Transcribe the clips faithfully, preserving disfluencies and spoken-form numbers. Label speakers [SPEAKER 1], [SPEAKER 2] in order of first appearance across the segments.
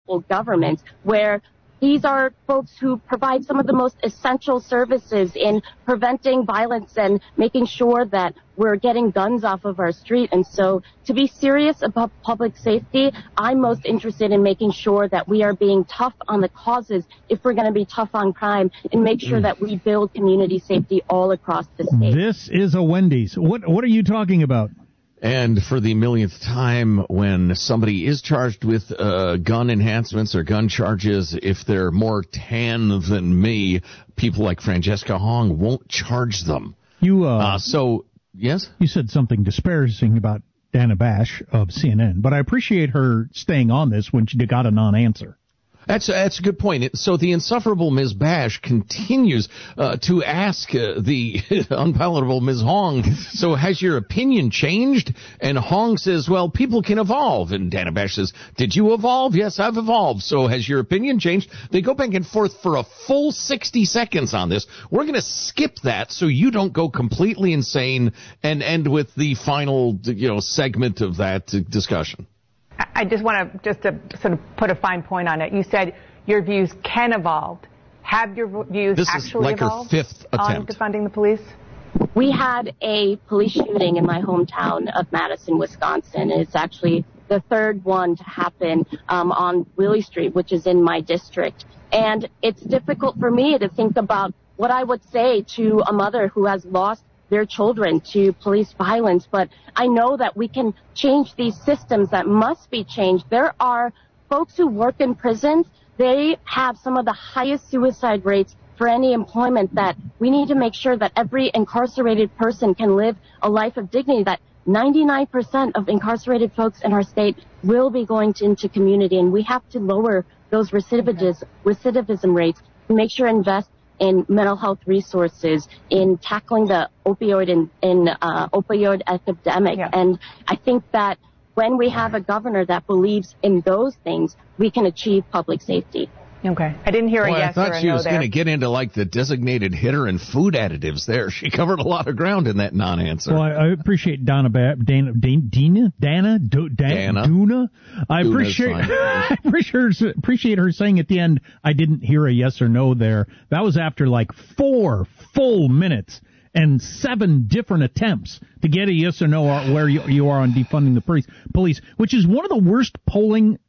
[SPEAKER 1] lawful government, where these are folks who provide some of the most essential services in preventing violence and making sure that we're getting guns off of our street. And so to be serious about public safety, I'm most interested in making sure that we are being tough on the causes if we're going to be tough on crime, and make sure that we build community safety all across the state.
[SPEAKER 2] This is a Wendy's. What, what are you talking about?
[SPEAKER 3] And for the millionth time, when somebody is charged with uh, gun enhancements or gun charges, if they're more tan than me, people like Francesca Hong won't charge them.
[SPEAKER 2] You uh,
[SPEAKER 3] uh so yes,
[SPEAKER 2] you said something disparaging about Dana Bash of C N N, but I appreciate her staying on this when she got a non-answer.
[SPEAKER 3] That's, that's a good point. So the insufferable Miz Bash continues uh, to ask uh, the unpalatable Miz Hong, so has your opinion changed? And Hong says, well, people can evolve. And Dana Bash says, did you evolve? Yes, I've evolved. So has your opinion changed? They go back and forth for a full sixty seconds on this. We're going to skip that so you don't go completely insane and end with the final, you know, segment of that uh, discussion.
[SPEAKER 4] I just want to just to sort of put a fine point on it. You said your views can evolve. Have your views
[SPEAKER 3] this
[SPEAKER 4] actually
[SPEAKER 3] is like
[SPEAKER 4] evolved
[SPEAKER 3] her fifth attempt
[SPEAKER 4] on defunding the police?
[SPEAKER 1] We had a police shooting in my hometown of Madison, Wisconsin. It's actually the third one to happen um, on Willie Street, which is in my district. And it's difficult for me to think about what I would say to a mother who has lost their children to police violence, but I know that we can change these systems that must be changed. There are folks who work in prisons. They have some of the highest suicide rates for any employment, that we need to make sure that every incarcerated person can live a life of dignity, that ninety-nine percent of incarcerated folks in our state will be going to, into community, and we have to lower those recidivism, recidivism rates and make sure to invest in mental health resources, in tackling the opioid and in, uh, opioid epidemic.
[SPEAKER 4] Yeah.
[SPEAKER 1] And I think that when we have a governor that believes in those things, we can achieve public safety.
[SPEAKER 4] Okay. I didn't hear a
[SPEAKER 3] Boy,
[SPEAKER 4] yes
[SPEAKER 3] I
[SPEAKER 4] or
[SPEAKER 3] thought
[SPEAKER 4] a
[SPEAKER 3] she
[SPEAKER 4] no
[SPEAKER 3] was
[SPEAKER 4] there.
[SPEAKER 3] going to get into like the designated hitter and food additives there. She covered a lot of ground in that non-answer.
[SPEAKER 2] Well, I, I appreciate Donna ba- Dana, Dana, Dana, Do, Dan,
[SPEAKER 3] Dana.
[SPEAKER 2] Duna. I
[SPEAKER 3] Duna's
[SPEAKER 2] appreciate,
[SPEAKER 3] fine.
[SPEAKER 2] I appreciate her, appreciate her saying at the end, I didn't hear a yes or no there. That was after like four full minutes and seven different attempts to get a yes or no or where you, you are on defunding the police, police, which is one of the worst polling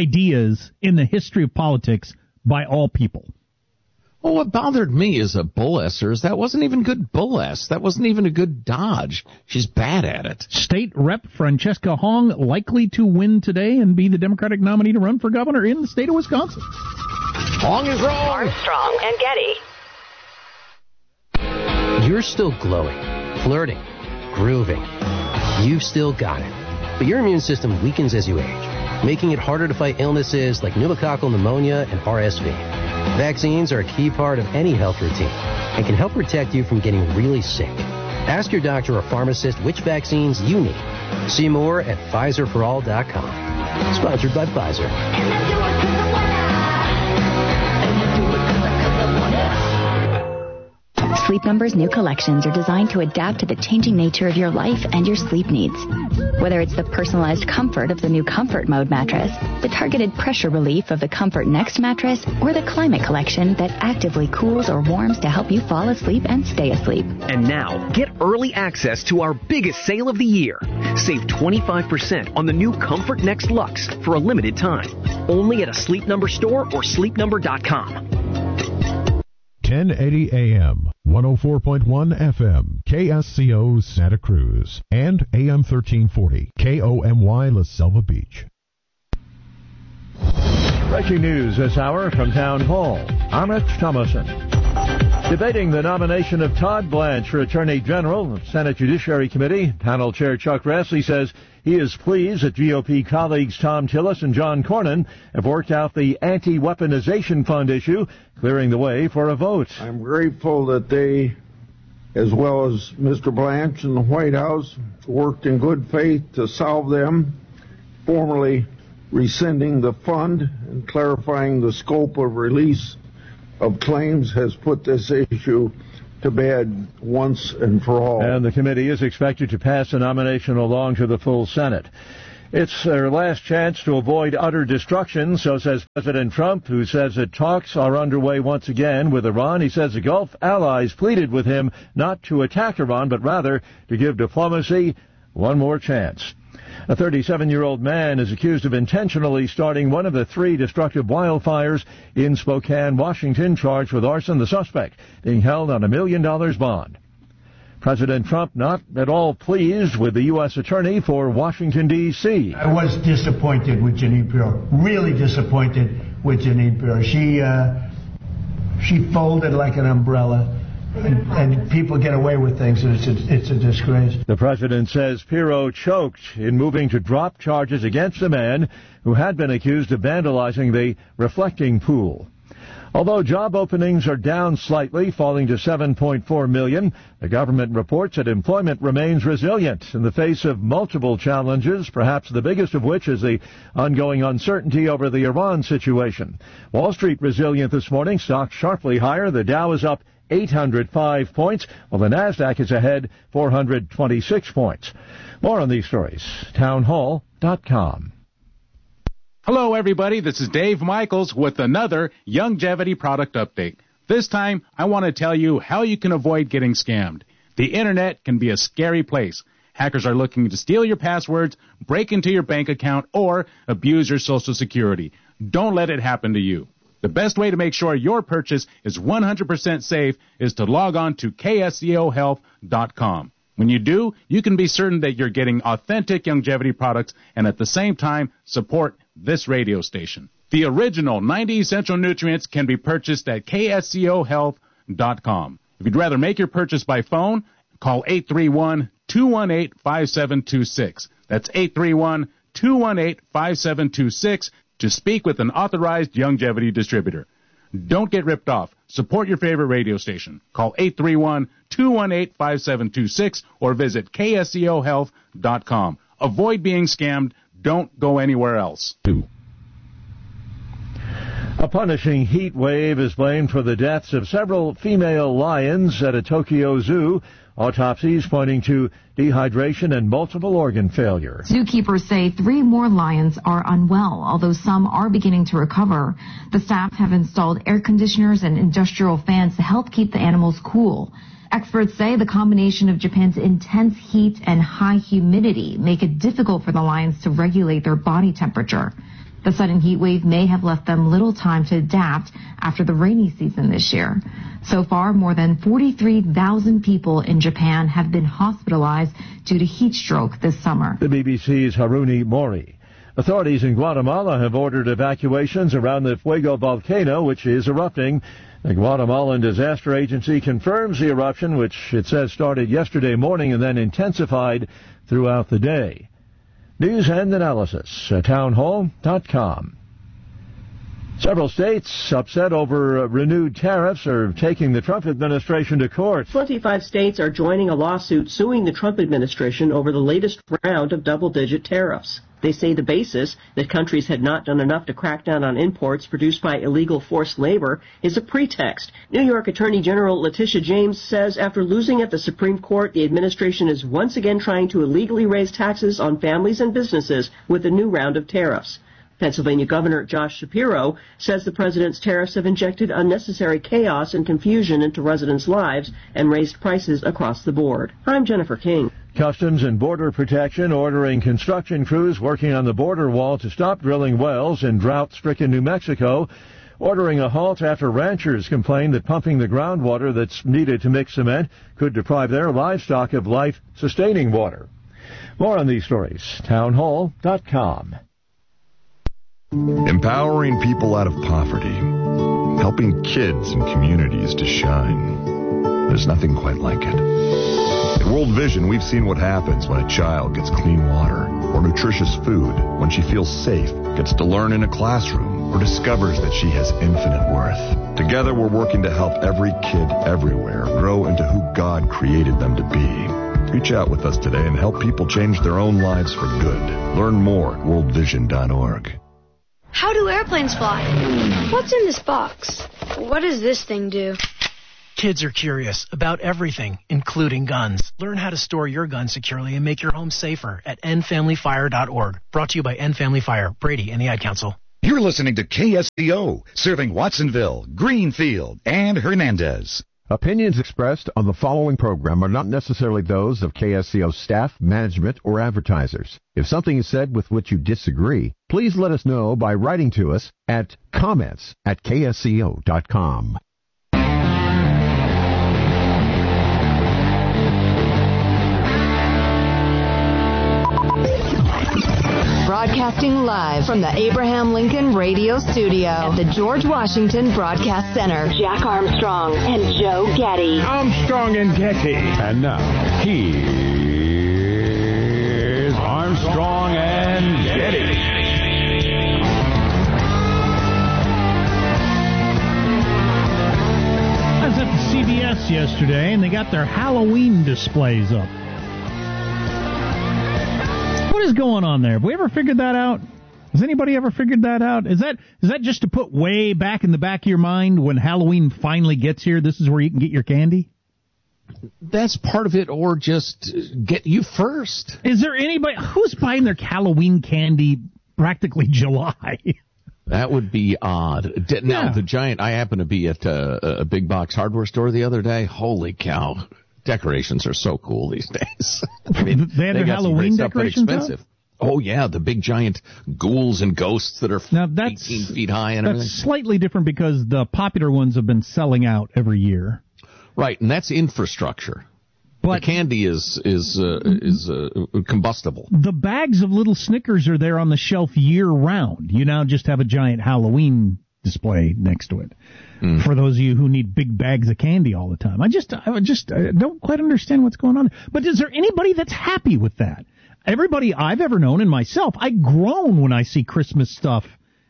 [SPEAKER 2] ideas in the history of politics by all people.
[SPEAKER 3] Well, what bothered me as a bullesser is that wasn't even good bulless. That wasn't even a good dodge. She's bad at it.
[SPEAKER 2] State Rep Francesca Hong likely to win today and be the Democratic nominee to run for governor in the state of Wisconsin.
[SPEAKER 3] Hong is wrong.
[SPEAKER 5] Armstrong and Getty.
[SPEAKER 6] You're still glowing, flirting, grooving. You've still got it. But your immune system weakens as you age, making it harder to fight illnesses like pneumococcal pneumonia and R S V. Vaccines are a key part of any health routine and can help protect you from getting really sick. Ask your doctor or pharmacist which vaccines you need. See more at Pfizer for all dot com. Sponsored by Pfizer.
[SPEAKER 7] Sleep Number's new collections are designed to adapt to the changing nature of your life and your sleep needs. Whether it's the personalized comfort of the new Comfort Mode mattress, the targeted pressure relief of the Comfort Next mattress, or the Climate Collection that actively cools or warms to help you fall asleep and stay asleep.
[SPEAKER 8] And now, get early access to our biggest sale of the year. Save twenty-five percent on the new Comfort Next Luxe for a limited time. Only at a Sleep Number store or sleep number dot com.
[SPEAKER 9] ten eighty A M, one oh four point one F M, K S C O Santa Cruz, and A M thirteen forty, K O M Y La Selva Beach.
[SPEAKER 10] Breaking news this hour from Town Hall. I'm Rich Thomason. Debating the nomination of Todd Blanche for Attorney General, the Senate Judiciary Committee, Panel Chair Chuck Grassley says he is pleased that G O P colleagues Tom Tillis and John Cornyn have worked out the anti-weaponization fund issue, clearing the way for a vote.
[SPEAKER 11] I'm grateful that they, as well as Mister Blanche and the White House, worked in good faith to solve them, formally rescinding the fund and clarifying the scope of release of claims has put this issue to bed once and for all.
[SPEAKER 10] And the committee is expected to pass the nomination along to the full Senate. It's their last chance to avoid utter destruction, so says President Trump, who says that talks are underway once again with Iran. He says the Gulf allies pleaded with him not to attack Iran, but rather to give diplomacy one more chance. A thirty-seven-year-old man is accused of intentionally starting one of the three destructive wildfires in Spokane, Washington, charged with arson. The suspect being held on a million dollars bond. President Trump not at all pleased with the U S attorney for Washington, D C
[SPEAKER 5] I was disappointed with Jeanine Pirro, really disappointed with Jeanine Pirro. She, uh, she folded like an umbrella. And, and people get away with things, and it's a, it's a disgrace.
[SPEAKER 10] The president says Pirro choked in moving to drop charges against a man who had been accused of vandalizing the reflecting pool. Although job openings are down slightly, falling to seven point four million, the government reports that employment remains resilient in the face of multiple challenges, perhaps the biggest of which is the ongoing uncertainty over the Iran situation. Wall Street resilient this morning, stocks sharply higher. The Dow is up eight hundred five points, while the NASDAQ is ahead four hundred twenty-six points. More on these stories, town hall dot com.
[SPEAKER 12] Hello, everybody. This is Dave Michaels with another Youngevity product update. This time, I want to tell you how you can avoid getting scammed. The Internet can be a scary place. Hackers are looking to steal your passwords, break into your bank account, or abuse your Social Security. Don't let it happen to you. The best way to make sure your purchase is one hundred percent safe is to log on to K S C O health dot com. When you do, you can be certain that you're getting authentic Youngevity products and at the same time support this radio station. The original ninety essential nutrients can be purchased at K S C O health dot com. If you'd rather make your purchase by phone, call eight three one, two one eight, five seven two six. That's eight three one, two one eight, five seven two six to speak with an authorized Youngevity distributor. Don't get ripped off. Support your favorite radio station. Call eight three one, two one eight, five seven two six or visit K S C O health dot com. Avoid being scammed. Don't go anywhere else.
[SPEAKER 10] A punishing heat wave is blamed for the deaths of several female lions at a Tokyo zoo. Autopsies pointing to dehydration and multiple organ failure.
[SPEAKER 13] Zookeepers say three more lions are unwell, although some are beginning to recover. The staff have installed air conditioners and industrial fans to help keep the animals cool. Experts say the combination of Japan's intense heat and high humidity make it difficult for the lions to regulate their body temperature. The sudden heat wave may have left them little time to adapt after the rainy season this year. So far, more than forty-three thousand people in Japan have been hospitalized due to heat stroke this summer.
[SPEAKER 10] The B B C's Haruni Mori. Authorities in Guatemala have ordered evacuations around the Fuego volcano, which is erupting. The Guatemalan Disaster Agency confirms the eruption, which it says started yesterday morning and then intensified throughout the day. News and analysis at town hall dot com. Several states upset over renewed tariffs are taking the Trump administration to court.
[SPEAKER 14] twenty-five states are joining a lawsuit suing the Trump administration over the latest round of double-digit tariffs. They say the basis, that countries had not done enough to crack down on imports produced by illegal forced labor, is a pretext. New York Attorney General Letitia James says after losing at the Supreme Court, the administration is once again trying to illegally raise taxes on families and businesses with a new round of tariffs. Pennsylvania Governor Josh Shapiro says the president's tariffs have injected unnecessary chaos and confusion into residents' lives and raised prices across the board. I'm Jennifer King.
[SPEAKER 10] Customs and Border Protection ordering construction crews working on the border wall to stop drilling wells in drought-stricken New Mexico, ordering a halt after ranchers complain that pumping the groundwater that's needed to mix cement could deprive their livestock of life-sustaining water. More on these stories, town hall dot com.
[SPEAKER 15] Empowering people out of poverty, helping kids and communities to shine. There's nothing quite like it. At World Vision, we've seen what happens when a child gets clean water or nutritious food, when she feels safe, gets to learn in a classroom, or discovers that she has infinite worth. Together, we're working to help every kid everywhere grow into who God created them to be. Reach out with us today and help people change their own lives for good. Learn more at world vision dot org.
[SPEAKER 16] How do airplanes fly? What's in this box? What does this thing do? Kids are curious about everything, including guns. Learn how to store your gun securely and make your home safer at end family fire dot org. Brought to you by End Family Fire, Brady, and the Ad Council.
[SPEAKER 17] You're listening to K S C O, serving Watsonville, Greenfield, and Hernandez.
[SPEAKER 9] Opinions expressed on the following program are not necessarily those of K S C O staff, management, or advertisers. If something is said with which you disagree, please let us know by writing to us at comments at K S C O dot com.
[SPEAKER 18] Broadcasting live from the Abraham Lincoln Radio Studio at the George Washington Broadcast Center. Jack Armstrong and Joe Getty.
[SPEAKER 19] Armstrong and Getty. And now, here's Armstrong and Getty.
[SPEAKER 2] I was at the C B S yesterday, and they got their Halloween displays up. What is going on there? Have we ever figured that out? Has anybody ever figured that out? Is that is that just to put way back in the back of your mind when Halloween finally gets here, this is where you can get your candy?
[SPEAKER 3] That's part of it, or just get you first.
[SPEAKER 2] Is there anybody who's buying their Halloween candy practically July?
[SPEAKER 3] That would be odd. Now, yeah. The giant, I happened to be at a, a big box hardware store the other day. Holy cow. Decorations are so cool these days. I mean,
[SPEAKER 2] they had
[SPEAKER 3] they
[SPEAKER 2] their Halloween
[SPEAKER 3] stuff,
[SPEAKER 2] decorations
[SPEAKER 3] but expensive. Out? Oh, yeah, the big giant ghouls and ghosts that are now that's, eighteen feet high and
[SPEAKER 2] that's
[SPEAKER 3] everything.
[SPEAKER 2] That's slightly different because the popular ones have been selling out every year.
[SPEAKER 3] Right, and that's infrastructure. But the candy is is uh, is uh, combustible.
[SPEAKER 2] The bags of little Snickers are there on the shelf year round. You now just have a giant Halloween display next to it. Mm. For those of you who need big bags of candy all the time. I just I just I don't quite understand what's going on. But is there anybody that's happy with that? Everybody I've ever known, and myself, I groan when I see Christmas stuff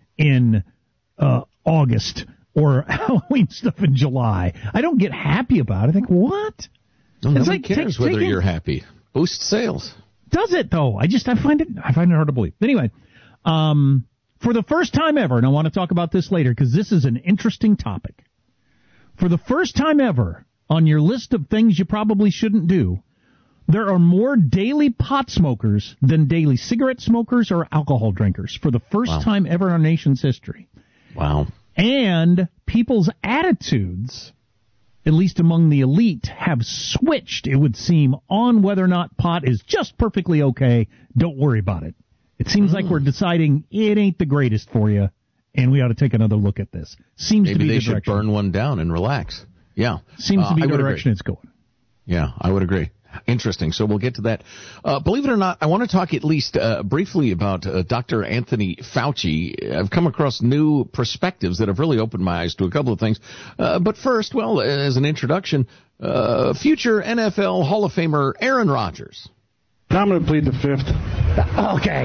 [SPEAKER 2] in uh, August or Halloween stuff in July. I don't get happy about it. I think, what?
[SPEAKER 3] No, nobody like, cares take, whether take you're it. happy. Boost sales.
[SPEAKER 2] Does it, though? I just I find it I find it hard to believe. Anyway, um... for the first time ever, and I want to talk about this later because this is an interesting topic. For the first time ever, on your list of things you probably shouldn't do, there are more daily pot smokers than daily cigarette smokers or alcohol drinkers for the first wow. time ever in our nation's history.
[SPEAKER 3] Wow.
[SPEAKER 2] And people's attitudes, at least among the elite, have switched, it would seem, on whether or not pot is just perfectly okay. Don't worry about it. It seems mm. like we're deciding it ain't the greatest for you, and we ought to take another look at this. Seems
[SPEAKER 3] Maybe
[SPEAKER 2] to be
[SPEAKER 3] they
[SPEAKER 2] the
[SPEAKER 3] should
[SPEAKER 2] direction.
[SPEAKER 3] burn one down and relax. Yeah.
[SPEAKER 2] Seems
[SPEAKER 3] uh,
[SPEAKER 2] to be
[SPEAKER 3] I
[SPEAKER 2] the direction
[SPEAKER 3] agree.
[SPEAKER 2] it's going.
[SPEAKER 3] Yeah, I would agree. Interesting. So we'll get to that. Uh, believe it or not, I want to talk at least uh, briefly about uh, Doctor Anthony Fauci. I've come across new perspectives that have really opened my eyes to a couple of things. Uh, but first, well, as an introduction, uh, future N F L Hall of Famer Aaron Rodgers.
[SPEAKER 20] I'm going to plead the fifth.
[SPEAKER 21] Okay.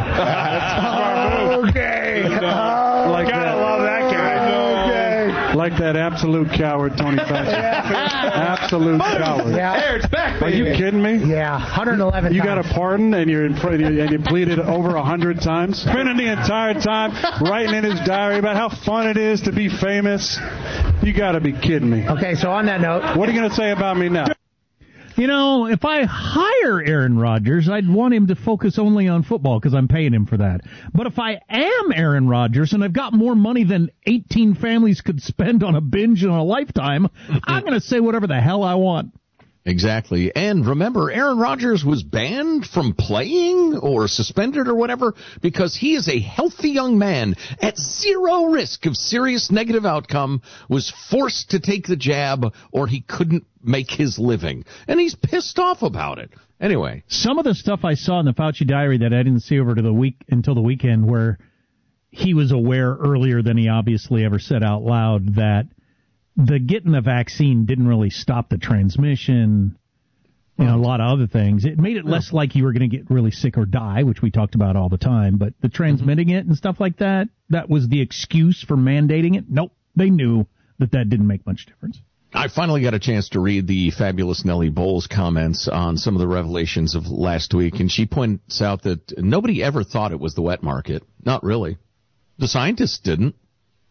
[SPEAKER 21] okay.
[SPEAKER 20] Uh, like
[SPEAKER 21] gotta
[SPEAKER 20] that.
[SPEAKER 21] love that guy.
[SPEAKER 20] Okay. Like that absolute coward, Tony Fauci. Absolute coward.
[SPEAKER 21] Yeah.
[SPEAKER 20] Hey, it's back, baby. Are you kidding me?
[SPEAKER 21] Yeah, one hundred eleven
[SPEAKER 20] You
[SPEAKER 21] times.
[SPEAKER 20] got a pardon and you're in front, and you pleaded over one hundred times. Spending the entire time writing in his diary about how fun it is to be famous. You got to be kidding me.
[SPEAKER 21] Okay, so on that note,
[SPEAKER 20] what are you going to say about me now?
[SPEAKER 2] You know, if I hire Aaron Rodgers, I'd want him to focus only on football because I'm paying him for that. But if I am Aaron Rodgers and I've got more money than eighteen families could spend on a binge in a lifetime, I'm going to say whatever the hell I want.
[SPEAKER 3] Exactly. And remember, Aaron Rodgers was banned from playing or suspended or whatever because he is a healthy young man at zero risk of serious negative outcome, was forced to take the jab or he couldn't make his living. And he's pissed off about it. Anyway.
[SPEAKER 2] Some of the stuff I saw in the Fauci diary that I didn't see over to the week until the weekend where he was aware earlier than he obviously ever said out loud that the getting the vaccine didn't really stop the transmission, you know, a lot of other things. It made it less like you were going to get really sick or die, which we talked about all the time. But the transmitting it and stuff like that, that was the excuse for mandating it. Nope, they knew that that didn't make much difference.
[SPEAKER 3] I finally got a chance to read the fabulous Nellie Bowles comments on some of the revelations of last week, and she points out that nobody ever thought it was the wet market. Not really. The scientists didn't.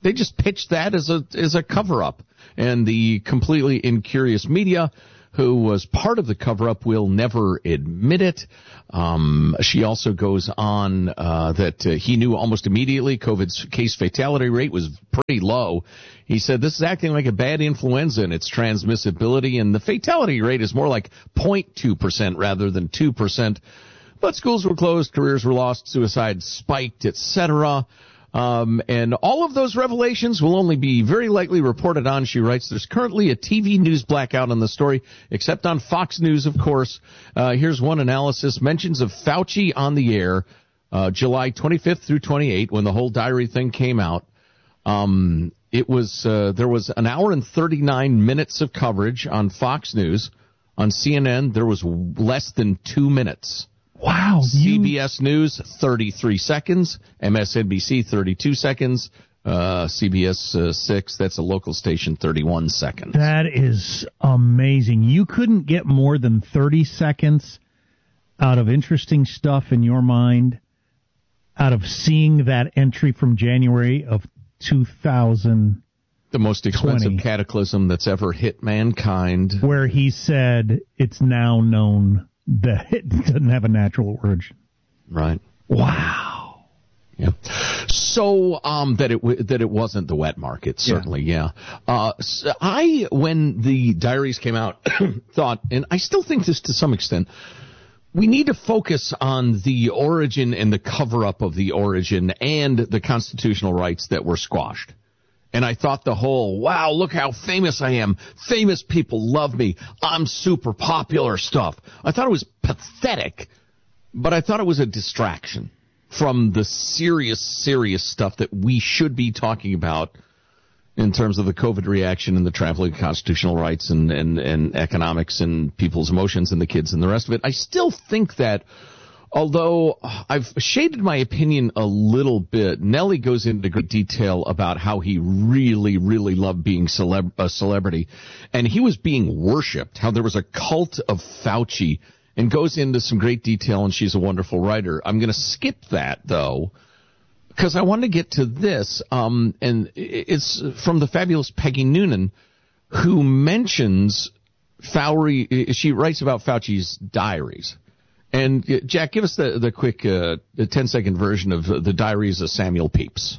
[SPEAKER 3] They just pitched that as a as a cover-up. And the completely incurious media, who was part of the cover-up, will never admit it. Um, she also goes on uh, that uh, he knew almost immediately COVID's case fatality rate was pretty low. He said, this is acting like a bad influenza in its transmissibility, and the fatality rate is more like zero point two percent rather than two percent. But schools were closed, careers were lost, suicide spiked, et cetera. Um, and all of those revelations will only be very likely reported on, she writes. There's currently a T V news blackout on the story, except on Fox News, of course. Uh, here's one analysis. Mentions of Fauci on the air, uh, July twenty-fifth through twenty-eighth, when the whole diary thing came out. Um, it was, uh, there was an hour and thirty-nine minutes of coverage on Fox News. On C N N, there was less than two minutes.
[SPEAKER 2] Wow.
[SPEAKER 3] C B S News, thirty-three seconds. M S N B C, thirty-two seconds. Uh, C B S uh, six, that's a local station, thirty-one seconds.
[SPEAKER 2] That is amazing. You couldn't get more than thirty seconds out of interesting stuff in your mind out of seeing that entry from January of two thousand.
[SPEAKER 3] The most expensive
[SPEAKER 2] twenty,
[SPEAKER 3] cataclysm that's ever hit mankind.
[SPEAKER 2] Where he said it's now known that it doesn't have a natural origin.
[SPEAKER 3] Right.
[SPEAKER 2] Wow.
[SPEAKER 3] Yeah. So um, that it w- that it wasn't the wet market, certainly. Yeah. yeah. Uh, so I, when the diaries came out, thought, and I still think this to some extent, we need to focus on the origin and the cover-up of the origin and the constitutional rights that were squashed. And I thought the whole, wow, look how famous I am. Famous people love me. I'm super popular stuff. I thought it was pathetic, but I thought it was a distraction from the serious, serious stuff that we should be talking about in terms of the COVID reaction and the traveling constitutional rights and, and, and economics and people's emotions and the kids and the rest of it. I still think that, although I've shaded my opinion a little bit, Nelly goes into great detail about how he really, really loved being celeb- a celebrity. And he was being worshipped, how there was a cult of Fauci, and goes into some great detail, and she's a wonderful writer. I'm going to skip that, though, because I want to get to this. Um, and it's from the fabulous Peggy Noonan, who mentions Fauci. She writes about Fauci's diaries. And, uh, Jack, give us the, the quick uh, ten-second version of uh, the Diaries of Samuel Pepys.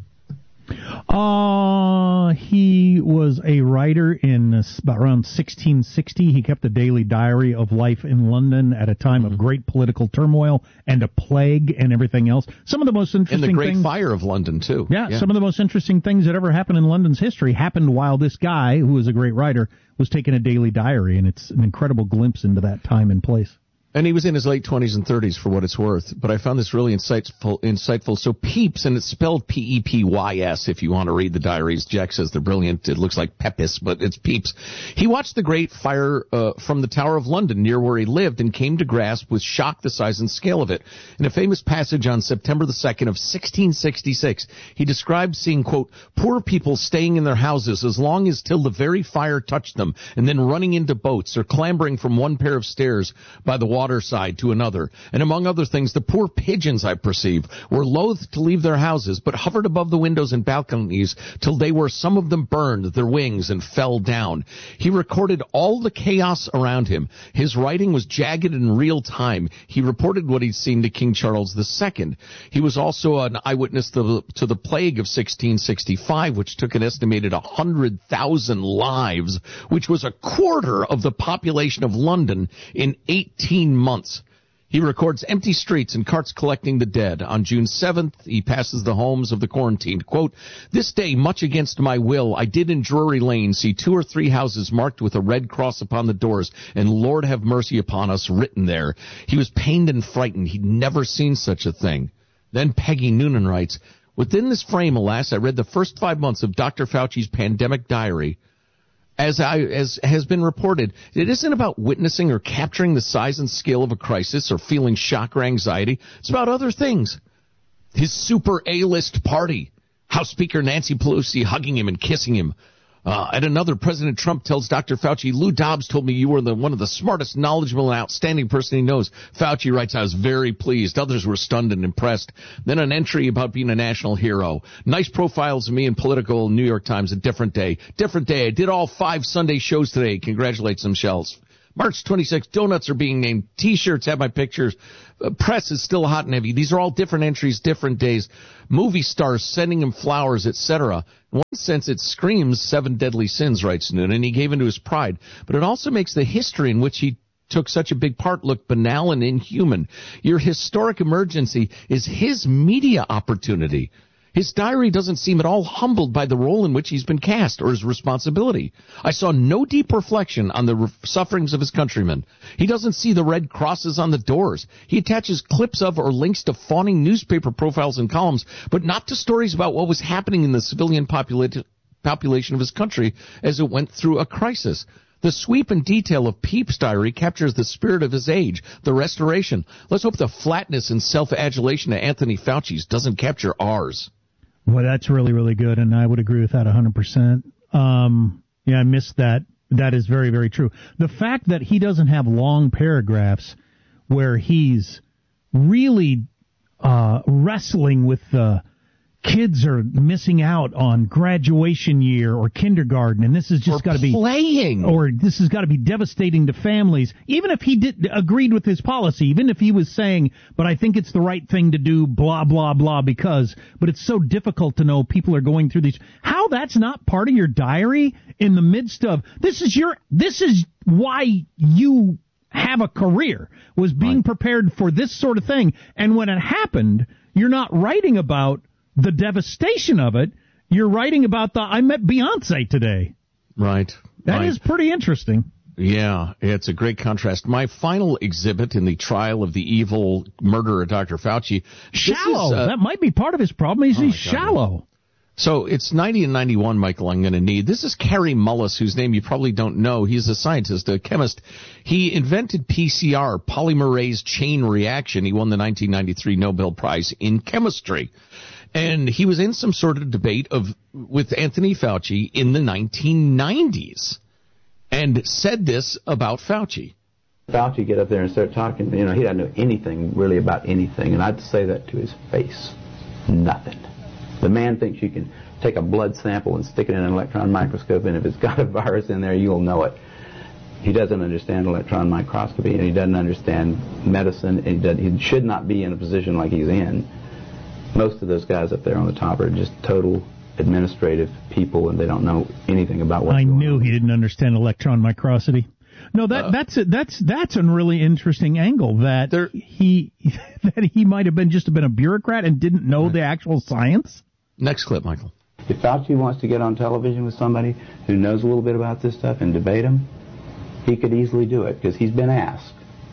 [SPEAKER 2] Uh, he was a writer in uh, about around sixteen sixty. He kept a daily diary of life in London at a time mm-hmm. of great political turmoil and a plague and everything else. Some of the most interesting
[SPEAKER 3] things... And the Great
[SPEAKER 2] things,
[SPEAKER 3] Fire of London, too.
[SPEAKER 2] Yeah,
[SPEAKER 3] yeah,
[SPEAKER 2] some of the most interesting things that ever happened in London's history happened while this guy, who was a great writer, was taking a daily diary, and it's an incredible glimpse into that time and place.
[SPEAKER 3] And he was in his late twenties and thirties, for what it's worth. But I found this really insightful. insightful. So Pepys, and it's spelled P E P Y S if you want to read the diaries. Jack says they're brilliant. It looks like Pepys, but it's Pepys. He watched the Great Fire uh, from the Tower of London near where he lived and came to grasp with shock the size and scale of it. In a famous passage on September the second of sixteen sixty-six, he described seeing, quote, poor people staying in their houses as long as till the very fire touched them, and then running into boats or clambering from one pair of stairs by the water side to another. And among other things, the poor pigeons, I perceive, were loath to leave their houses, but hovered above the windows and balconies till they were, some of them burned their wings and fell down. He recorded all the chaos around him. His writing was jagged in real time. He reported what he'd seen to King Charles the Second. He was also an eyewitness to the, to the plague of sixteen sixty-five, which took an estimated one hundred thousand lives, which was a quarter of the population of London in eighteen months. He records empty streets and carts collecting the dead. On June seventh, he passes the homes of the quarantined. Quote, this day, much against my will, I did in Drury Lane see two or three houses marked with a red cross upon the doors, and Lord have mercy upon us written there. He was pained and frightened. He'd never seen such a thing. Then Peggy Noonan writes, within this frame, alas, I read the first five months of Doctor Fauci's pandemic diary. As I, as has been reported, it isn't about witnessing or capturing the size and scale of a crisis or feeling shock or anxiety. It's about other things. His super A-list party, House Speaker Nancy Pelosi hugging him and kissing him, Uh, at another, President Trump tells Doctor Fauci, Lou Dobbs told me you were the one of the smartest, knowledgeable, and outstanding person he knows. Fauci writes, I was very pleased. Others were stunned and impressed. Then an entry about being a national hero. Nice profiles of me in Political, New York Times, a different day. Different day. I did all five Sunday shows today. Congratulates themselves. March twenty-sixth, donuts are being named. T-shirts have my pictures. Uh, press is still hot and heavy. These are all different entries, different days. Movie stars sending him flowers, et cetera. In one sense, it screams seven deadly sins, writes Noonan. He gave into his pride. But it also makes the history in which he took such a big part look banal and inhuman. Your historic emergency is his media opportunity. His diary doesn't seem at all humbled by the role in which he's been cast or his responsibility. I saw no deep reflection on the re- sufferings of his countrymen. He doesn't see the red crosses on the doors. He attaches clips of or links to fawning newspaper profiles and columns, but not to stories about what was happening in the civilian popula- population of his country as it went through a crisis. The sweep and detail of Peep's diary captures the spirit of his age, the restoration. Let's hope the flatness and self-adulation of Anthony Fauci's doesn't capture ours.
[SPEAKER 2] Well, that's really, really good, and I would agree with that one hundred percent. Um, yeah, I missed that. That is very, very true. The fact that he doesn't have long paragraphs where he's really uh, wrestling with the kids are missing out on graduation year or kindergarten, and this has just got to be
[SPEAKER 3] playing,
[SPEAKER 2] or this has got to be devastating to families. Even if he did agreed with his policy, even if he was saying, "But I think it's the right thing to do," blah blah blah, because. But it's so difficult to know people are going through these. How that's not part of your diary in the midst of this is your this is why you have a career, was being right. prepared for this sort of thing, and when it happened, you're not writing about the devastation of it. You're writing about the, I met Beyonce today.
[SPEAKER 3] Right.
[SPEAKER 2] That
[SPEAKER 3] right.
[SPEAKER 2] is pretty interesting.
[SPEAKER 3] Yeah, it's a great contrast. My final exhibit in the trial of the evil murderer, Doctor Fauci.
[SPEAKER 2] Shallow. Is, uh, that might be part of his problem. Is oh he's shallow.
[SPEAKER 3] So it's ninety and ninety-one, Michael, I'm going to need. This is Kary Mullis, whose name you probably don't know. He's a scientist, a chemist. He invented P C R, polymerase chain reaction. He won the nineteen ninety-three Nobel Prize in chemistry. And he was in some sort of debate of with Anthony Fauci in the nineteen nineties and said this about Fauci.
[SPEAKER 1] Fauci get up there and start talking, you know, he doesn't know anything really about anything, and I'd say that to his face. Nothing. The man thinks you can take a blood sample and stick it in an electron microscope, and if it's got a virus in there, you'll know it. He doesn't understand electron microscopy, and he doesn't understand medicine, and he, doesn't, he should not be in a position like he's in. Most of those guys up there on the top are just total administrative people, and they don't know anything about what's
[SPEAKER 2] I
[SPEAKER 1] going
[SPEAKER 2] knew
[SPEAKER 1] on.
[SPEAKER 2] He didn't understand electron microscopy. No, that uh, that's a, that's that's a really interesting angle that there, he that he might have been just been a bureaucrat and didn't know right. the actual science.
[SPEAKER 3] Next clip, Michael.
[SPEAKER 1] If Fauci wants to get on television with somebody who knows a little bit about this stuff and debate him, he could easily do it because he's been asked.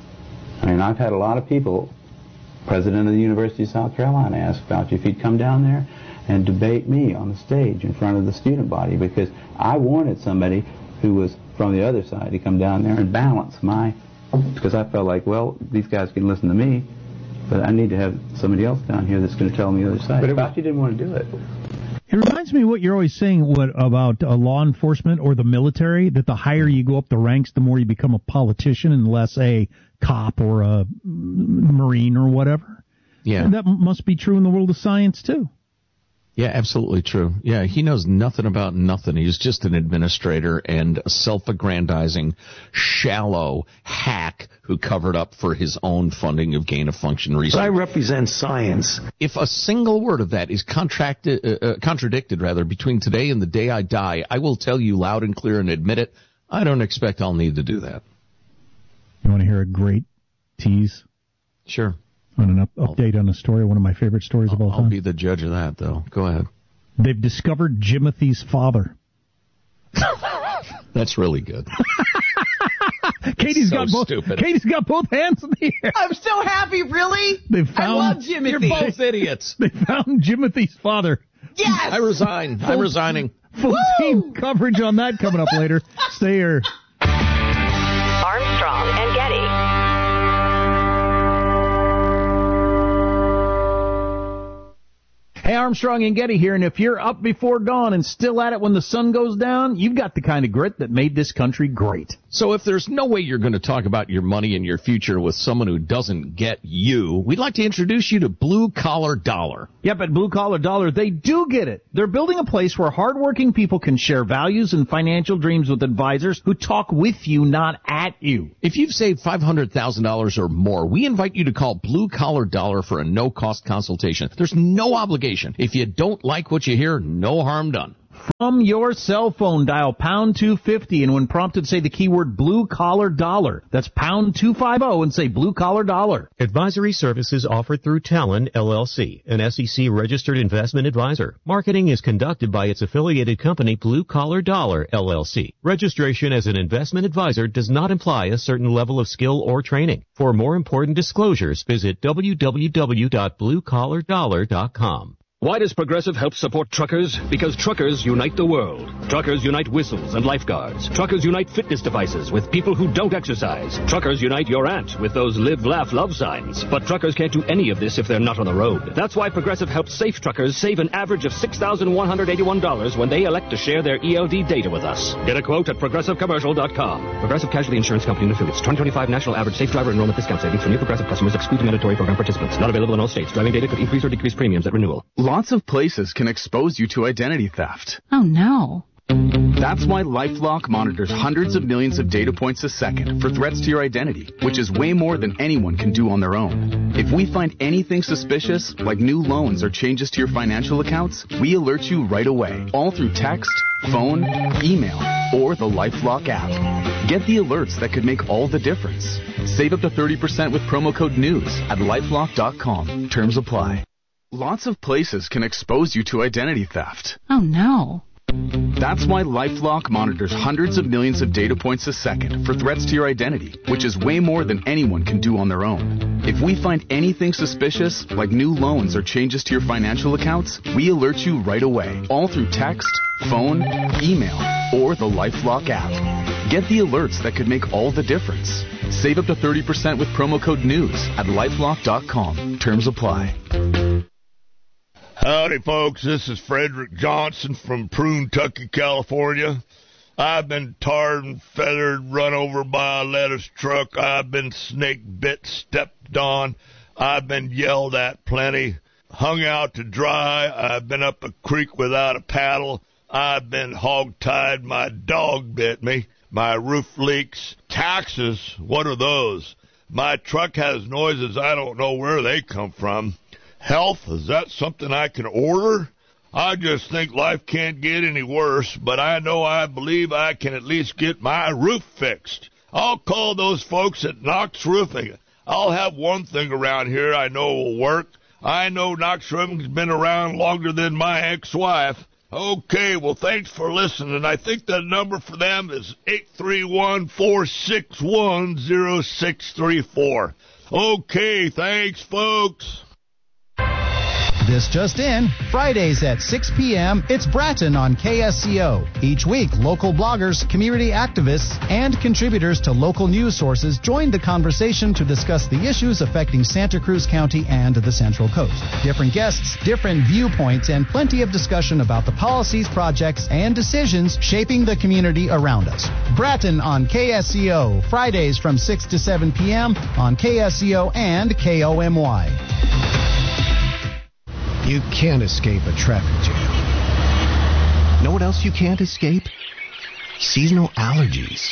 [SPEAKER 1] I mean, I've had a lot of people. President of the University of South Carolina asked Fauci if he'd come down there and debate me on the stage in front of the student body, because I wanted somebody who was from the other side to come down there and balance my, because I felt like, well, these guys can listen to me, but I need to have somebody else down here that's going to tell me the other side. But Fauci didn't want to do it.
[SPEAKER 2] It reminds me of what you're always saying what about uh, law enforcement or the military, that the higher you go up the ranks, the more you become a politician and less a cop or a Marine or whatever.
[SPEAKER 3] Yeah.
[SPEAKER 2] And that must be true in the world of science, too.
[SPEAKER 3] Yeah, absolutely true. Yeah, he knows nothing about nothing. He's just an administrator and a self-aggrandizing, shallow hack who covered up for his own funding of gain-of-function research.
[SPEAKER 22] But I represent science.
[SPEAKER 3] If a single word of that is contracted, uh, uh, contradicted, rather, between today and the day I die, I will tell you loud and clear and admit it. I don't expect I'll need to do that.
[SPEAKER 2] You want to hear a great tease?
[SPEAKER 3] Sure.
[SPEAKER 2] On an up- update on a story, one of my favorite stories
[SPEAKER 3] I'll,
[SPEAKER 2] of all time.
[SPEAKER 3] I'll be the judge of that, though. Go ahead.
[SPEAKER 2] They've discovered Jimothy's father.
[SPEAKER 3] That's really good.
[SPEAKER 2] Katie's
[SPEAKER 3] so
[SPEAKER 2] got both.
[SPEAKER 3] Stupid.
[SPEAKER 2] Katie's got both hands in the air.
[SPEAKER 23] I'm so happy. Really?
[SPEAKER 2] They found.
[SPEAKER 23] I love Jimothy.
[SPEAKER 3] You're both idiots.
[SPEAKER 2] They found Jimothy's father.
[SPEAKER 23] Yes.
[SPEAKER 3] I resign. Full, I'm resigning.
[SPEAKER 2] Full Woo! Team coverage on that coming up later. Stay here.
[SPEAKER 18] Armstrong and Getty.
[SPEAKER 2] Hey, Armstrong and Getty here, and if you're up before dawn and still at it when the sun goes down, you've got the kind of grit that made this country great.
[SPEAKER 3] So if there's no way you're going to talk about your money and your future with someone who doesn't get you, we'd like to introduce you to Blue Collar Dollar.
[SPEAKER 2] Yep, at Blue Collar Dollar, they do get it. They're building a place where hardworking people can share values and financial dreams with advisors who talk with you, not at you.
[SPEAKER 3] If you've saved five hundred thousand dollars or more, we invite you to call Blue Collar Dollar for a no-cost consultation. There's no obligation. If you don't like what you hear, no harm done.
[SPEAKER 2] From your cell phone, dial pound two fifty, and when prompted, say the keyword Blue Collar Dollar. That's pound two fifty and say Blue Collar Dollar.
[SPEAKER 4] Advisory services offered through Talon, L L C, an S E C-registered investment advisor. Marketing is conducted by its affiliated company, Blue Collar Dollar, L L C. Registration as an investment advisor does not imply a certain level of skill or training. For more important disclosures, visit w w w dot blue collar dollar dot com.
[SPEAKER 22] Why does Progressive help support truckers? Because truckers unite the world. Truckers unite whistles and lifeguards. Truckers unite fitness devices with people who don't exercise. Truckers unite your aunt with those live, laugh, love signs. But truckers can't do any of this if they're not on the road. That's why Progressive helps safe truckers save an average of six thousand one hundred eighty-one dollars when they elect to share their E L D data with us. Get a quote at progressive commercial dot com. Progressive Casualty Insurance Company and Affiliates. twenty twenty-five National Average Safe Driver Enrollment Discount Savings for new Progressive customers excluding mandatory program participants. Not available in all states. Driving data could increase or decrease premiums at renewal.
[SPEAKER 23] Lots of places can expose you to identity theft.
[SPEAKER 7] Oh, no.
[SPEAKER 23] That's why LifeLock monitors hundreds of millions of data points a second for threats to your identity, which is way more than anyone can do on their own. If we find anything suspicious, like new loans or changes to your financial accounts, we alert you right away, all through text, phone, email, or the LifeLock app. Get the alerts that could make all the difference. Save up to thirty percent with promo code NEWS at lifelock dot com. Terms apply. Lots of places can expose you to identity theft.
[SPEAKER 7] Oh, no.
[SPEAKER 23] That's why LifeLock monitors hundreds of millions of data points a second for threats to your identity, which is way more than anyone can do on their own. If we find anything suspicious, like new loans or changes to your financial accounts, we alert you right away, all through text, phone, email, or the LifeLock app. Get the alerts that could make all the difference. Save up to thirty percent with promo code NEWS at lifelock dot com. Terms apply.
[SPEAKER 24] Howdy, folks. This is Frederick Johnson from Prune-Tucky, California. I've been tarred and feathered, run over by a lettuce truck. I've been snake bit, stepped on. I've been yelled at plenty. Hung out to dry. I've been up a creek without a paddle. I've been hog-tied. My dog bit me. My roof leaks. Taxes, what are those? My truck has noises. I don't know where they come from. Health, is that something I can order? I just think life can't get any worse, but I know I believe I can at least get my roof fixed. I'll call those folks at Knox Roofing. I'll have one thing around here I know will work. I know Knox Roofing's been around longer than my ex-wife. Okay, well, thanks for listening. I think the number for them is eight three one, four six one, zero six three four. Okay, thanks, folks.
[SPEAKER 25] This just in, Fridays at six p.m., it's Bratton on K S C O. Each week, local bloggers, community activists, and contributors to local news sources join the conversation to discuss the issues affecting Santa Cruz County and the Central Coast. Different guests, different viewpoints, and plenty of discussion about the policies, projects, and decisions shaping the community around us. Bratton on K S C O, Fridays from six to seven p.m. on K S C O and K O M Y.
[SPEAKER 26] You can't escape a traffic jam. Know what else you can't escape? Seasonal allergies.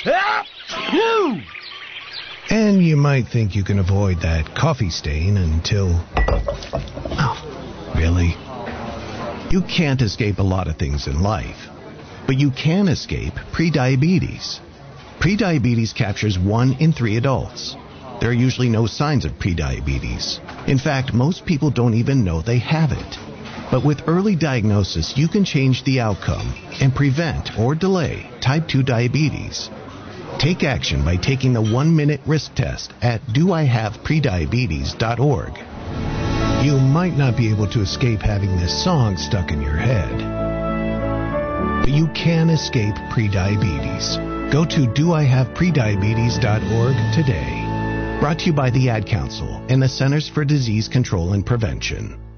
[SPEAKER 26] And you might think you can avoid that coffee stain until... Oh, really? You can't escape a lot of things in life, but you can escape prediabetes. Prediabetes captures one in three adults. There are usually no signs of prediabetes. In fact, most people don't even know they have it. But with early diagnosis, you can change the outcome and prevent or delay type two diabetes. Take action by taking the one-minute risk test at do I have prediabetes dot org. You might not be able to escape having this song stuck in your head, but you can escape prediabetes. Go to do I have prediabetes dot org today. Brought to you by the Ad Council and the Centers for Disease Control and Prevention.